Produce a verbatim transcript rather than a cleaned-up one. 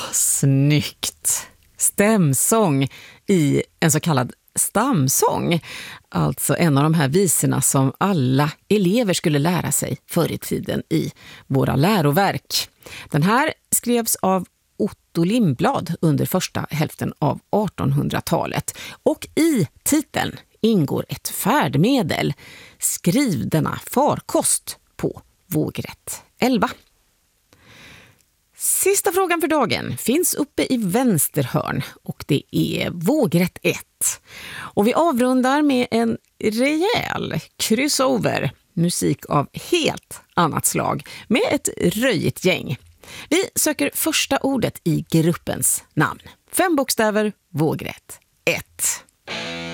snyggt! Stämsång i en så kallad stamsång. Alltså en av de här visorna som alla elever skulle lära sig förr i tiden i våra läroverk. Den här skrevs av Otto Lindblad under första hälften av artonhundratalet. Och i titeln ingår ett färdmedel. Skriv denna farkost på vågrätt elva. Sista frågan för dagen finns uppe i vänster hörn och det är vågrätt ett. Och vi avrundar med en rejäl crossover, musik av helt annat slag med ett röjigt gäng. Vi söker första ordet i gruppens namn. Fem bokstäver, vågrätt ett.